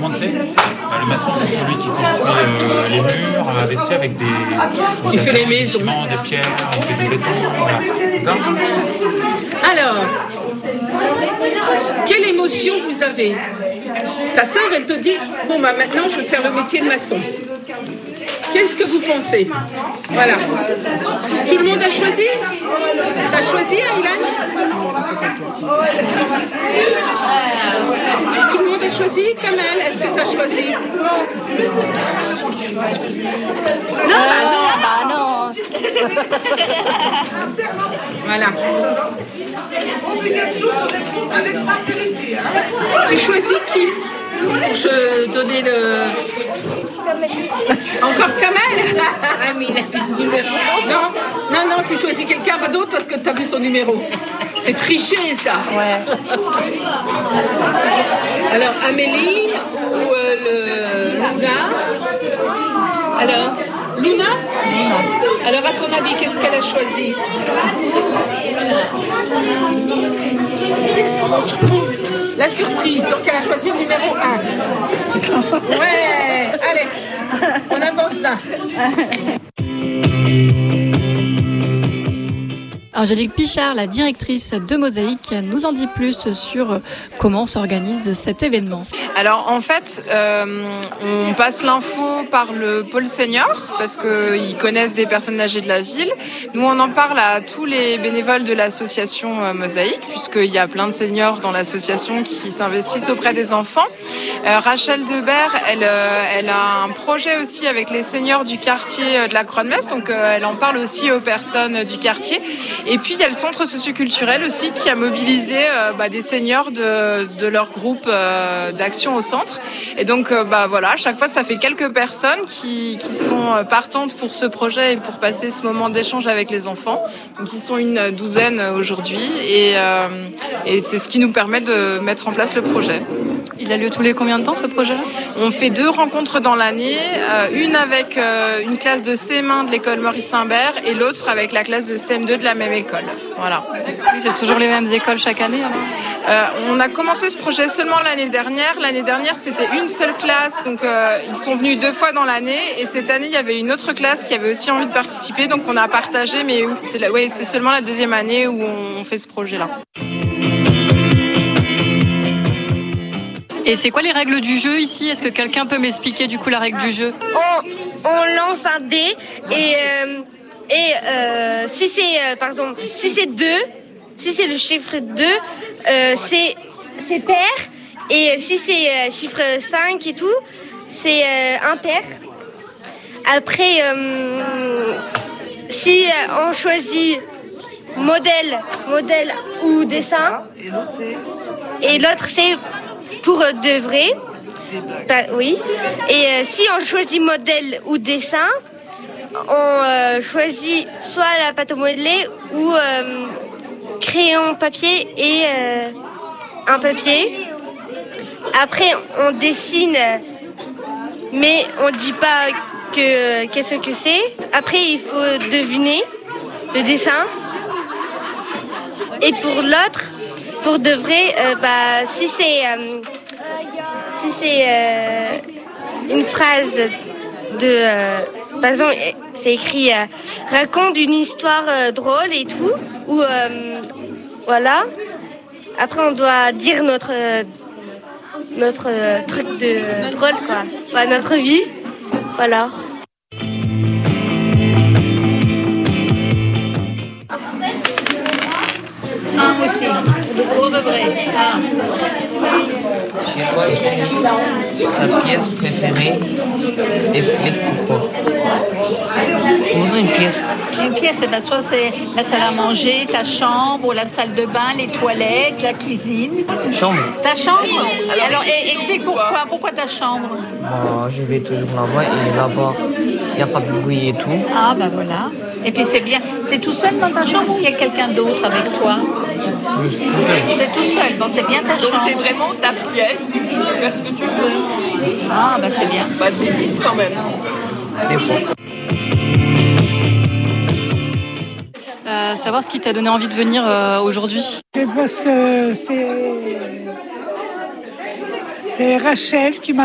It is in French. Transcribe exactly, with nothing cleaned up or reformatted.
comment tu sais, bah, le maçon c'est celui qui construit euh, les murs avec, tu sais, avec des, il fait les maisons, des, ciments, des pierres, il fait du béton, voilà. D'accord. Alors, quelle émotion vous avez? Ta sœur, elle te dit, bon bah maintenant je vais faire le métier de maçon. Qu'est-ce que vous pensez? Voilà. Tout le monde a choisi? T'as choisi, Aylan? Tout le monde a choisi? Kamel, est-ce que t'as choisi? Non, bah non, bah non. Voilà. Obligation de répondre avec sincérité. Tu choisis qui? Pour je donner le... Encore Kamel. Non, non, non, tu choisis quelqu'un pas d'autre parce que tu as vu son numéro. C'est tricher, ça. Ouais. Alors, Amélie ou euh, le Luna? Alors, Luna? Alors, à ton avis, qu'est-ce qu'elle a choisi? La surprise. La surprise. Donc, elle a choisi le numéro un. Ouais, allez, on avance là. Angélique Pichard, la directrice de Mosaïque, nous en dit plus sur comment s'organise cet événement. Alors en fait, euh, on passe l'info par le pôle senior parce qu'ils connaissent des personnes âgées de la ville. Nous, on en parle à tous les bénévoles de l'association euh, Mosaïque, puisqu'il y a plein de seniors dans l'association qui s'investissent auprès des enfants. Euh, Rachel Debert, elle, euh, elle a un projet aussi avec les seniors du quartier de la Croix-de-Metz, donc euh, elle en parle aussi aux personnes du quartier. Et puis il y a le centre socioculturel aussi qui a mobilisé euh, bah, des seniors de, de leur groupe euh, d'action au centre. Et donc euh, bah, voilà, à chaque fois ça fait quelques personnes qui, qui sont partantes pour ce projet et pour passer ce moment d'échange avec les enfants. Donc ils sont une douzaine aujourd'hui et, euh, et c'est ce qui nous permet de mettre en place le projet. Il a lieu tous les combien de temps ce projet-là? On fait deux rencontres dans l'année, euh, une avec euh, une classe de C M un de l'école Maurice Imbert et l'autre avec la classe de C M deux de la même école. Voilà. Oui, c'est toujours les mêmes écoles chaque année alors euh, On a commencé ce projet seulement l'année dernière. L'année dernière, c'était une seule classe, donc euh, ils sont venus deux fois dans l'année. Et cette année, il y avait une autre classe qui avait aussi envie de participer, donc on a partagé, mais c'est, la, ouais, c'est seulement la deuxième année où on fait ce projet-là. Et c'est quoi les règles du jeu ici? Est-ce que quelqu'un peut m'expliquer du coup la règle du jeu? On, on lance un dé et, euh, et euh, si c'est euh, par exemple si c'est deux, si c'est le chiffre deux, euh, c'est, c'est pair, et si c'est euh, chiffre cinq et tout, c'est euh, impair. Après euh, si on choisit modèle, modèle ou dessin, et l'autre c'est pour de vrai, bah, oui. Et euh, si on choisit modèle ou dessin, on euh, choisit soit la pâte à modeler ou euh, crayon papier et euh, un papier. Après, on dessine, mais on ne dit pas que, qu'est-ce que c'est. Après, il faut deviner le dessin. Et pour l'autre, pour de vrai, euh, bah, si c'est, euh, si c'est euh, une phrase de... Euh, par exemple, c'est écrit euh, « raconte une histoire euh, drôle » et tout. Ou euh, voilà. Après, on doit dire notre, euh, notre euh, truc de euh, drôle, quoi. Enfin, notre vie. Voilà. Un aussi, de gros de vrai. Ah. Chez toi, ta pièce préférée, explique pourquoi. Pose une pièce. Une pièce, eh ben, soit c'est la salle à manger, ta chambre, ou la salle de bain, les toilettes, la cuisine. Chambre. Ta chambre? Alors, alors et, explique pourquoi. Pourquoi ta chambre? Bon, je vais toujours là-bas et là-bas, il n'y a pas de bruit et tout. Ah, ben voilà. Et puis c'est bien. T'es tout seul dans ta chambre ou il y a quelqu'un d'autre avec toi? Je suis tout seul. T'es tout seul. Bon, c'est bien ta chambre. Donc c'est vraiment ta pièce où tu peux faire ce que tu veux. Ah, ben c'est bien. Pas de bêtises quand même. Des fois. Euh, savoir ce qui t'a donné envie de venir euh, aujourd'hui. Parce que c'est, c'est Rachel qui m'a